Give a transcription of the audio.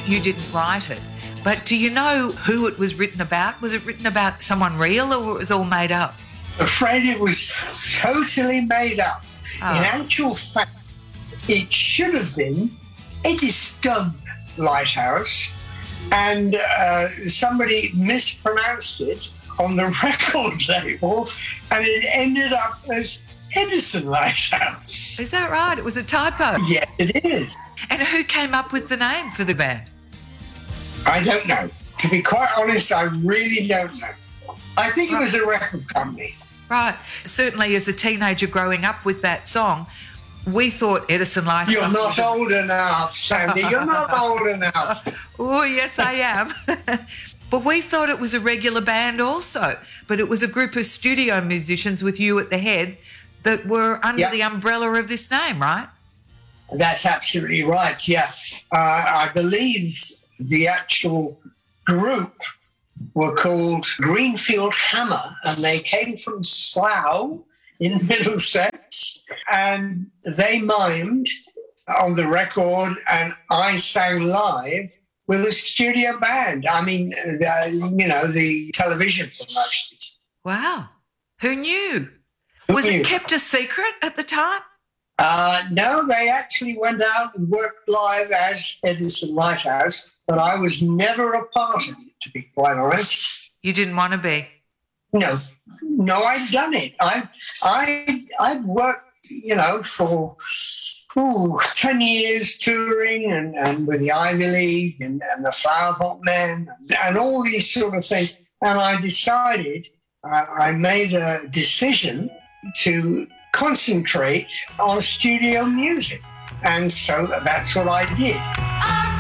you didn't write it, but do you know who it was written about? Was it written about someone real or it was all made up? I'm afraid it was totally made up. Oh. In actual fact, it should have been Eddystone Lighthouse, and somebody mispronounced it on the record label, and it ended up as Edison Lighthouse. Is that right? It was a typo. Yes, it is. And who came up with the name for the band? I don't know. To be quite honest, I really don't know. I think it was a record company. Right. Certainly as a teenager growing up with that song, we thought Edison Lighthouse... You're not old enough, Sandy. You're not old enough. Oh, yes, I am. But we thought it was a regular band also. But it was a group of studio musicians with you at the head that were under the umbrella of this name, right? That's absolutely right, yeah. I believe the actual group were called Greenfield Hammer, and they came from Slough in Middlesex, and they mimed on the record, and I sang live with a studio band. I mean, the television promotion. Wow. Who knew? Was it kept a secret at the time? No, they actually went out and worked live as Edison Lighthouse, but I was never a part of it, to be quite honest. You didn't want to be? No, I'd done it. I'd worked, for 10 years touring and with the Ivy League and the Flowerpot Men and all these sort of things. And I decided, I made a decision to concentrate on studio music. And so that's what I did.